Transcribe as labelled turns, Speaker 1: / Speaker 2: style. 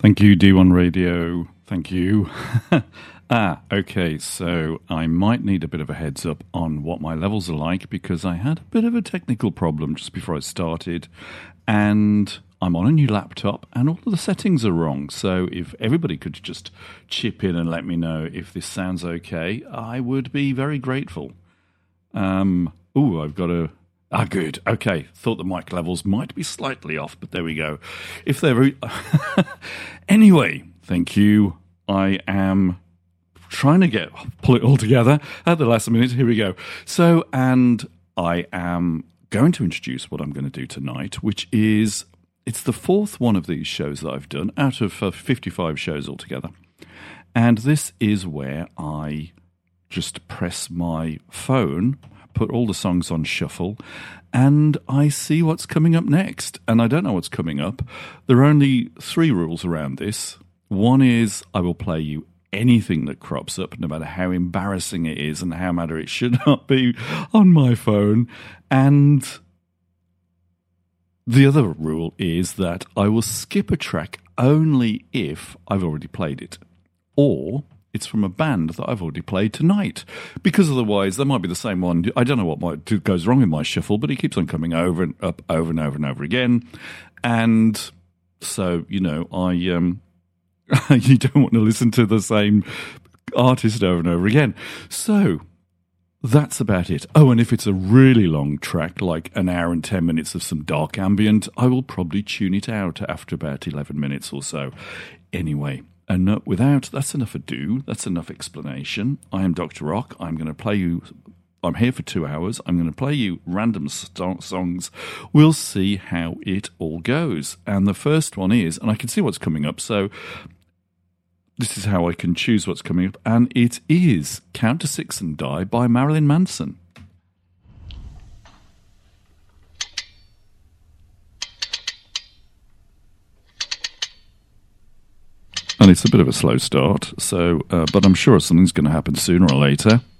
Speaker 1: Thank you, D1 Radio. Thank you. Okay, so I might need a bit of a heads up on what my levels are like because I had a bit of a technical problem just before I started, and I'm on a new laptop and all of the settings are wrong. So if everybody could just chip in and let me know if this sounds okay, I would be very grateful. I've got a... good. Okay. Thought the mic levels might be slightly off, but there we go. If they're... Anyway, thank you. I am trying to pull it all together at the last minute. Here we go. So, and I am going to introduce what I'm going to do tonight, which is... It's the fourth one of these shows that I've done out of 55 shows altogether. And this is where I just press my phone, put all the songs on shuffle, and I see what's coming up next. And I don't know what's coming up. There are only 3 rules around this. One is I will play you anything that crops up, no matter how embarrassing it is and how matter it should not be on my phone. And the other rule is that I will skip a track only if I've already played it, or it's from a band that I've already played tonight, because otherwise there might be the same one. I don't know what goes wrong in my shuffle, but it keeps on coming over and up, over and over and over again. And so, you don't want to listen to the same artist over and over again. So that's about it. Oh, and if it's a really long track, like an hour and 10 minutes of some dark ambient, I will probably tune it out after about 11 minutes or so. Anyway, that's enough ado. That's enough explanation. I am Dr. Rock. I'm here for 2 hours. I'm going to play you random songs. We'll see how it all goes. And the first one is, and I can see what's coming up, so this is how I can choose what's coming up, and it is Count to 6 and Die by Marilyn Manson. And it's a bit of a slow start, so but I'm sure something's going to happen sooner or later.